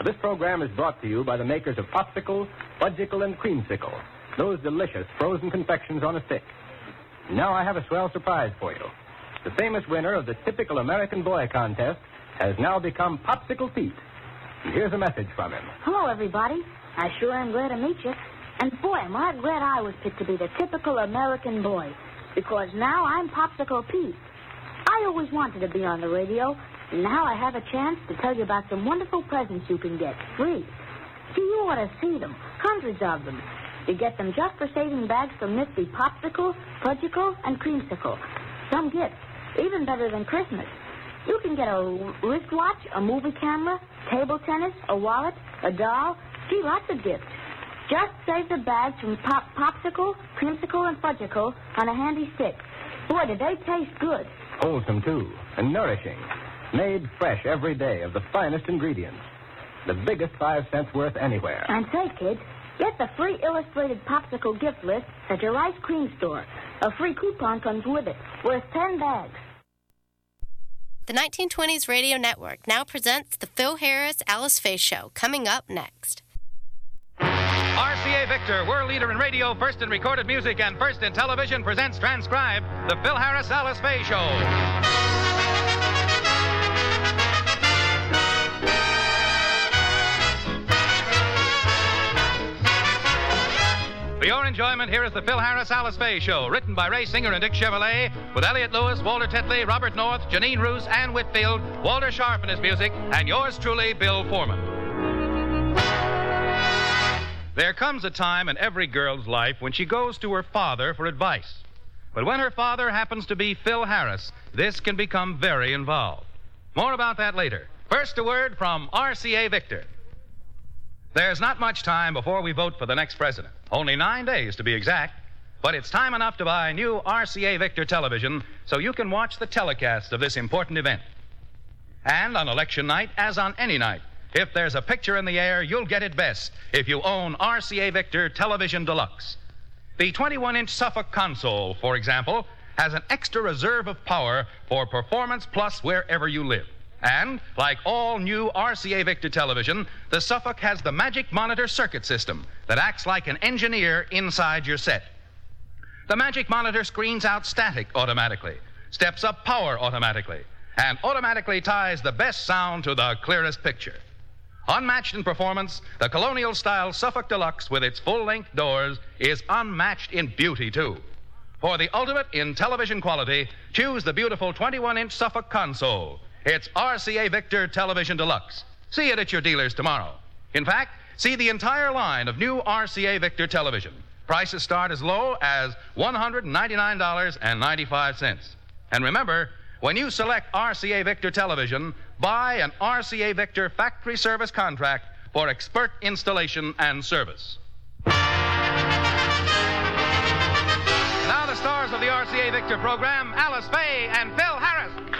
This program is brought to you by the makers of Popsicle, Fudgicle, and Creamsicle, those delicious frozen confections on a stick. Now I have a swell surprise for you. The famous winner of the Typical American Boy contest has now become Popsicle Pete. And here's a message from him. Hello, everybody. I sure am glad to meet you. And boy, am I glad I was picked to be the Typical American Boy, because now I'm Popsicle Pete. I always wanted to be on the radio, and now I have a chance to tell you about some wonderful presents you can get free. See, you ought to see them, hundreds of them. You get them just for saving bags from nifty Popsicle, Fudgicle, and Creamsicle. Some gifts, even better than Christmas. You can get a wristwatch, a movie camera, table tennis, a wallet, a doll. Gee, lots of gifts. Just save the bags from Popsicle, Creamsicle, and Fudgicle on a handy stick. Boy, do they taste good. Wholesome, too, and nourishing. Made fresh every day of the finest ingredients. The biggest 5 cents worth anywhere. And say, kids, get the free illustrated Popsicle gift list at your ice cream store. A free coupon comes with it, worth 10 bags. The 1920s Radio Network now presents the Phil Harris Alice Faye Show, coming up next. RCA Victor, world leader in radio, first in recorded music, and first in television, presents transcribed the Phil Harris Alice Faye Show. For your enjoyment, here is the Phil Harris Alice Faye Show, written by Ray Singer and Dick Chevrolet, with Elliot Lewis, Walter Tetley, Robert North, Janine Roos, Ann Whitfield, Walter Sharp in his music, and yours truly, Bill Foreman. There comes a time in every girl's life when she goes to her father for advice. But when her father happens to be Phil Harris, this can become very involved. More about that later. First, a word from RCA Victor. There's not much time before we vote for the next president. Only 9 days to be exact. But it's time enough to buy new RCA Victor television so you can watch the telecast of this important event. And on election night, as on any night, if there's a picture in the air, you'll get it best if you own RCA Victor Television Deluxe. The 21-inch Suffolk console, for example, has an extra reserve of power for performance plus wherever you live. And, like all new RCA Victor television, the Suffolk has the Magic Monitor circuit system that acts like an engineer inside your set. The Magic Monitor screens out static automatically, steps up power automatically, and automatically ties the best sound to the clearest picture. Unmatched in performance, the colonial-style Suffolk Deluxe with its full-length doors is unmatched in beauty, too. For the ultimate in television quality, choose the beautiful 21-inch Suffolk console. It's RCA Victor Television Deluxe. See it at your dealers tomorrow. In fact, see the entire line of new RCA Victor television. Prices start as low as $199.95. And remember, when you select RCA Victor television, buy an RCA Victor factory service contract for expert installation and service. Now the stars of the RCA Victor program, Alice Faye and Phil Harris.